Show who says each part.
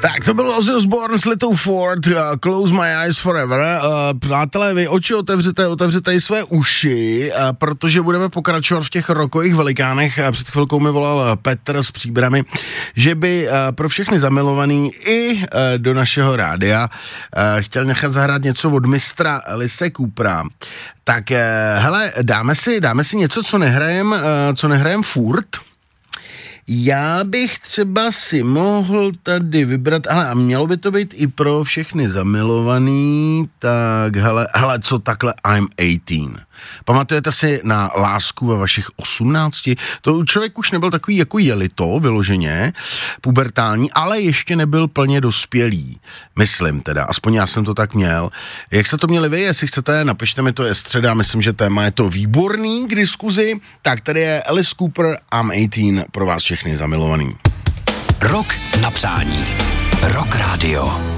Speaker 1: Tak to byl Ozzy Osbourne s Little Ford, Close My Eyes Forever. Přátelé, vy oči otevřete i své uši, protože budeme pokračovat v těch rokových velikánech. Před chvilkou mi volal Petr z Příbrami, že by pro všechny zamilovaný i do našeho rádia chtěl nechat zahrát něco od mistra Alice Coopera. Tak hele, dáme si něco, co nehrajem furt. Já bych třeba si mohl tady vybrat, a mělo by to být i pro všechny zamilovaný, tak hele, co takhle I'm 18. Pamatujete si na lásku ve vašich 18? To člověk už nebyl takový jako jelito, vyloženě, pubertální, ale ještě nebyl plně dospělý. Myslím teda, aspoň já jsem to tak měl. Jak se to měli vy, jestli chcete, napište mi, to je středa, myslím, že téma je to výborný k diskuzi. Tak tady je Alice Cooper, I'm 18 pro vás všechny zamilovaný.
Speaker 2: Rok na přání. Rock Radio.